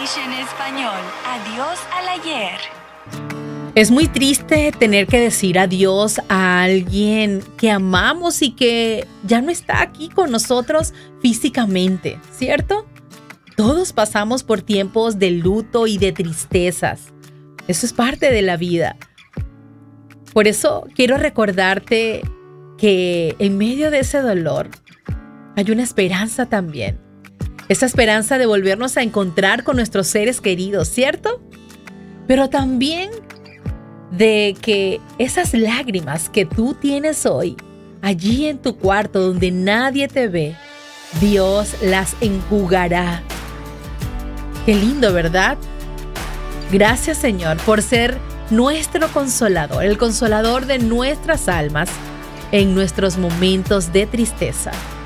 English en español. Adiós al ayer. Es muy triste tener que decir adiós a alguien que amamos y que ya no está aquí con nosotros físicamente, ¿cierto? Todos pasamos por tiempos de luto y de tristezas. Eso es parte de la vida. Por eso quiero recordarte que en medio de ese dolor hay una esperanza también. Esa esperanza de volvernos a encontrar con nuestros seres queridos, ¿cierto? Pero también de que esas lágrimas que tú tienes hoy, allí en tu cuarto donde nadie te ve, Dios las enjugará. Qué lindo, ¿verdad? Gracias, Señor, por ser nuestro consolador, el consolador de nuestras almas en nuestros momentos de tristeza.